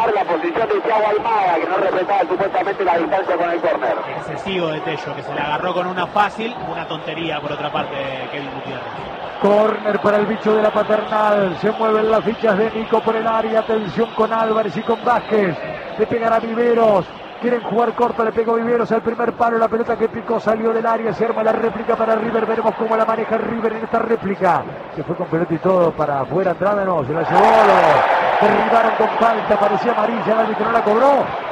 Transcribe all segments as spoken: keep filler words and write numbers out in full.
reclamar la posición de Thiago Almada, que no respetaba supuestamente la distancia con el córner. Excesivo de Tello, que se la agarró con una fácil, una tontería por otra parte de Kevin Gutiérrez. Córner para el bicho de la Paternal. Se mueven las fichas de Nico por el área. Atención con Álvarez y con Vázquez. Le pegará Viveros. Quieren jugar corto, le pegó Viveros al primer palo, la pelota que picó salió del área, se arma la réplica para River, veremos cómo la maneja River en esta réplica. Se fue con pelota y todo para afuera, Andrada no, se la llevó, lo derribaron con falta, parecía amarilla, el árbitro no la cobró,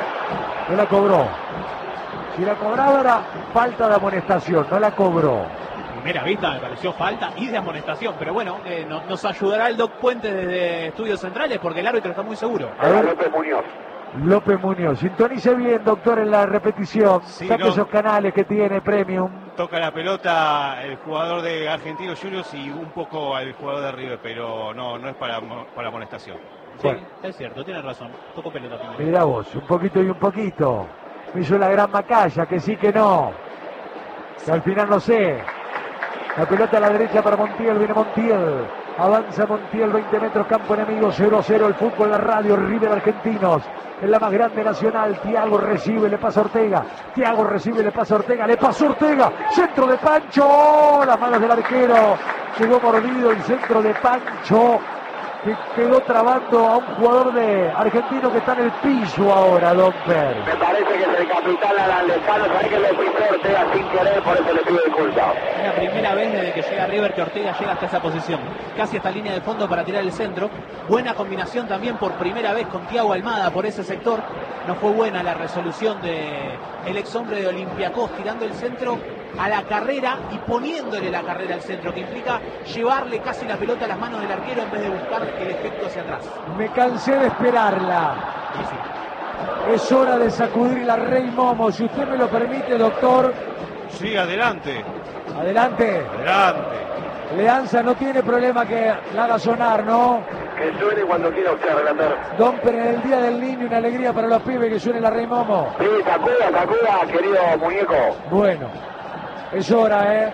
no la cobró. Si la cobraba era falta de amonestación, no la cobró. Primera vista me pareció falta y de amonestación, pero bueno, eh, no, nos ayudará el Doc Puente desde Estudios Centrales porque el árbitro está muy seguro. A ver, López Muñoz. López Muñoz, sintonice bien, doctor, en la repetición. Sí, saque no. esos canales que tiene Premium. Toca la pelota el jugador de Argentinos Juniors y un poco al jugador de River, pero no, no es para, para amonestación. Sí, Bueno. es cierto, tiene razón. Tocó pelota primero. Mirá vos, un poquito y un poquito. Me hizo la gran Macaya, que sí que no. Que al final no sé. La pelota a la derecha para Montiel, viene Montiel. Avanza Montiel, veinte metros, campo enemigo, cero a cero el fútbol, la radio, River Argentinos. Es la más grande nacional. Thiago recibe, le pasa a Ortega. Thiago recibe, le pasa a Ortega. Le pasó Ortega. Centro de Pancho. Las manos del arquero. Llegó mordido el centro de Pancho, que quedó trabando a un jugador de argentino que está en el piso ahora, Domper. Me parece que es el capitán Alan Lezano, sabe que le pintó Ortega sin querer, por eso le pido disculpas. Es la primera vez desde que llega River que Ortega llega hasta esa posición. Casi hasta línea de fondo para tirar el centro. Buena combinación también por primera vez con Thiago Almada por ese sector. No fue buena la resolución de el ex hombre de Olympiacos tirando el centro a la carrera y poniéndole la carrera al centro, que implica llevarle casi la pelota a las manos del arquero en vez de buscar el efecto hacia atrás. Me cansé de esperarla. Y sí. Es hora de sacudir la Rey Momo. Si usted me lo permite, doctor. Sí, adelante. Adelante. Adelante. Leanza no tiene problema que la haga sonar, ¿no? Que suene cuando quiera usted, relator. Domper, en el Día del Niño, una alegría para los pibes que suene la Rey Momo. Sí, sacuda, sacuda, querido muñeco. Bueno, es hora, ¿eh?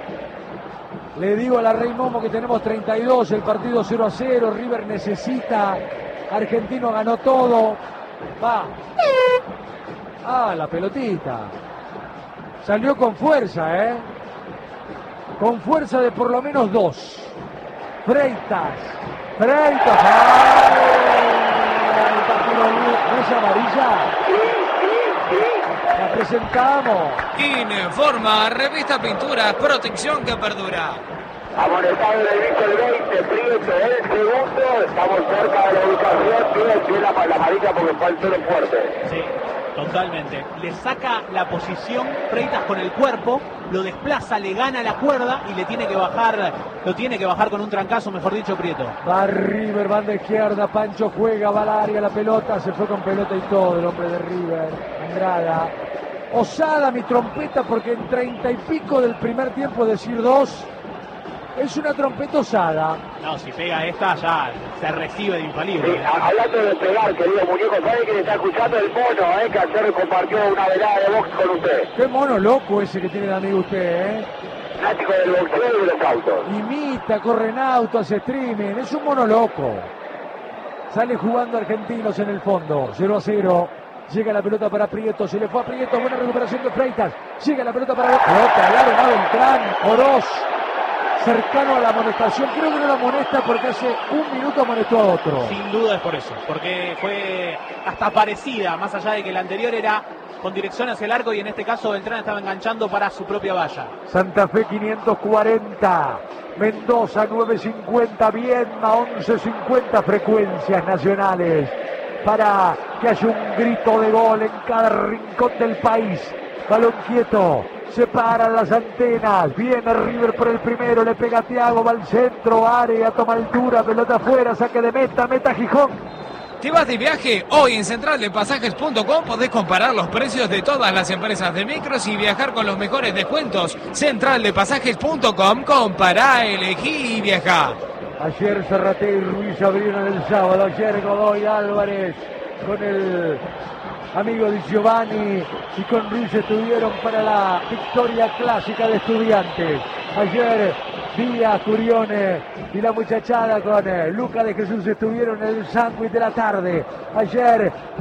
Le digo a la Rey Momo que tenemos treinta y dos, el partido cero a cero, River necesita, Argentino ganó todo. Va. Ah, la pelotita. Salió con fuerza, ¿eh? Con fuerza de por lo menos dos. Freitas. Freitas. ¡Ay! El partido no es amarilla. Sí, sí, sí. La presentamos. Informa, revista Pinturas, protección que perdura. Amonestado en el visto el veinte, Prieto el segundo, estamos cerca de la ubicación, tiene tiene la, la amarilla porque fue el suelo fuerte. Sí, totalmente. Le saca la posición Freitas con el cuerpo, lo desplaza, le gana la cuerda y le tiene que bajar, lo tiene que bajar con un trancazo, mejor dicho, Prieto. Va River, banda izquierda, Pancho juega, va al área, la pelota, se fue con pelota y todo el hombre de River, Andrada. Osada mi trompeta porque en treinta y pico del primer tiempo decir dos es una trompeta osada. No, si pega esta ya se recibe de infalible. Sí, a- hablando de pegar, querido muñeco, ¿sabe que le está escuchando el mono, eh? Que ayer compartió una velada de box con usted. Qué mono loco ese que tiene el amigo usted, ¿eh? Fanático del boxeo y de los autos. Imita, corre en auto, hace streaming, es un mono loco. Sale jugando Argentinos en el fondo, cero a cero. Llega la pelota para Prieto, se le fue a Prieto, buena recuperación de Freitas. Llega la pelota para pelota, largo a Beltrán, Oroz, cercano a la amonestación. Creo que no la amonesta porque hace un minuto amonestó a otro. Sin duda es por eso, porque fue hasta parecida, más allá de que la anterior era con dirección hacia el arco y en este caso Beltrán estaba enganchando para su propia valla. Santa Fe quinientos cuarenta, Mendoza novecientos cincuenta, Viedma once cincuenta, frecuencias nacionales para que haya un grito de gol en cada rincón del país. Balón quieto, se paran las antenas, viene River por el primero, le pega a Thiago, va al centro, área, toma altura, pelota afuera, saque de meta, meta Gijón. ¿Te vas de viaje? Hoy en central de pasajes punto com podés comparar los precios de todas las empresas de micros y viajar con los mejores descuentos. central de pasajes punto com, compará, elegí y viajá. Ayer Zarraté y Ruiz abrieron el sábado, ayer Godoy Álvarez con el amigo Di Giovanni y con Ruiz estuvieron para la victoria clásica de Estudiantes. Ayer Díaz, Curione y la muchachada con eh, Luca de Jesús estuvieron en el sándwich de la tarde. Ayer